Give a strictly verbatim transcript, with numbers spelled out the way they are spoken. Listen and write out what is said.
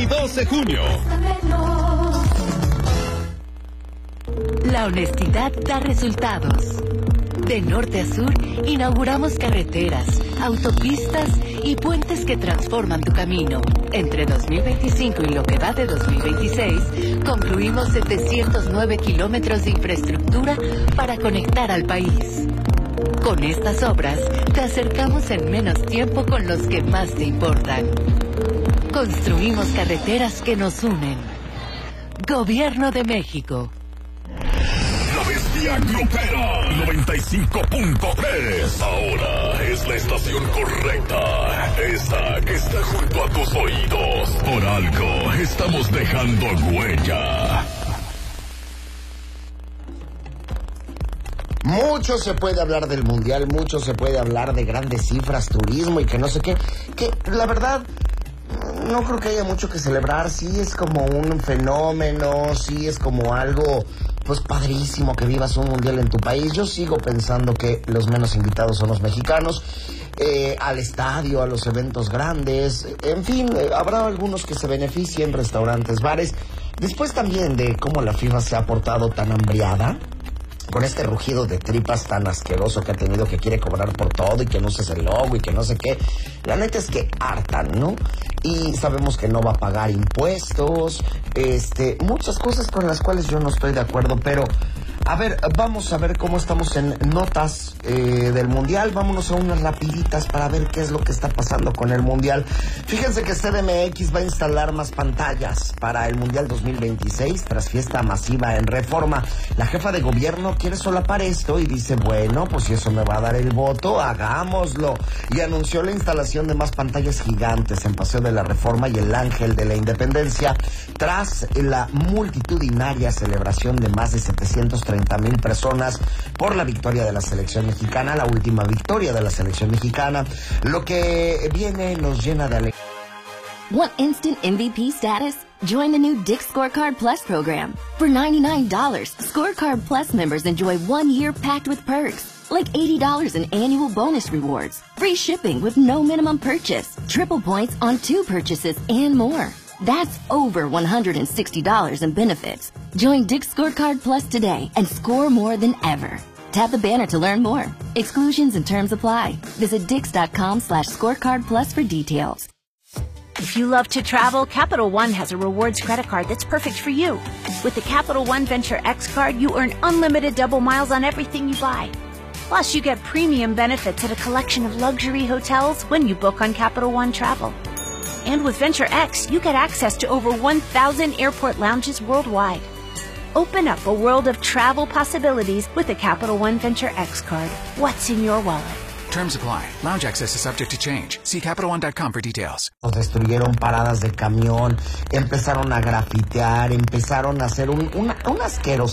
veintidós de junio. La honestidad da resultados. De norte a sur, inauguramos carreteras, autopistas y puentes que transforman tu camino. Entre dos mil veinticinco y lo que va de dos mil veintiséis, concluimos setecientos nueve kilómetros de infraestructura para conectar al país. Con estas obras, te acercamos en menos tiempo con los que más te importan. Construimos carreteras que nos unen. Gobierno de México. La bestia grupera noventa y cinco punto tres. Ahora es la estación correcta. Esa que está junto a tus oídos. Por algo estamos dejando huella. Mucho se puede hablar del mundial, mucho se puede hablar de grandes cifras, turismo y que no sé qué. Que la verdad, no creo que haya mucho que celebrar. Sí es como un fenómeno, sí es como algo, pues padrísimo que vivas un mundial en tu país. Yo sigo pensando que los menos invitados son los mexicanos. Eh, al estadio, a los eventos grandes, en fin, eh, habrá algunos que se beneficien, restaurantes, bares. Después también de cómo la FIFA se ha portado tan hambriada, con este rugido de tripas tan asqueroso que ha tenido, que quiere cobrar por todo y que no uses el logo y que no sé qué. La neta es que hartan, ¿no? Y sabemos que no va a pagar impuestos, este, muchas cosas con las cuales yo no estoy de acuerdo, pero a ver, vamos a ver cómo estamos en notas eh, del Mundial. Vámonos a unas rapiditas para ver qué es lo que está pasando con el Mundial. Fíjense que C D M X va a instalar más pantallas para el Mundial dos mil veintiséis tras fiesta masiva en Reforma. La jefa de gobierno quiere solapar esto y dice, bueno, pues si eso me va a dar el voto, hagámoslo. Y anunció la instalación de más pantallas gigantes en Paseo de la Reforma y el Ángel de la Independencia tras la multitudinaria celebración de más de setecientos treinta mil personas por la victoria de la selección mexicana, la última victoria de la selección mexicana. Lo que viene nos llena de alegría. Want instant M V P status? Join the new Dick's Scorecard Plus program. For ninety-nine dollars, Scorecard Plus members enjoy one year packed with perks, like eighty dollars in annual bonus rewards, free shipping with no minimum purchase, triple points on two purchases, and more. That's over one hundred sixty dollars in benefits. Join Dick's Scorecard Plus today and score more than ever. Tap the banner to learn more. Exclusions and terms apply. Visit dix.com slash scorecard plus for details. If you love to travel, Capital One has a rewards credit card that's perfect for you. With the Capital One Venture X card, you earn unlimited double miles on everything you buy. Plus, you get premium benefits at a collection of luxury hotels when you book on Capital One Travel. And with Venture X, you get access to over one thousand airport lounges worldwide. Open up a world of travel possibilities with the Capital One Venture X card. What's in your wallet? Terms apply. Lounge access is subject to change. See Capital One dot com for details. Destruyeron paradas de camión, empezaron a grafitear, empezaron a hacer un, una, un asqueroso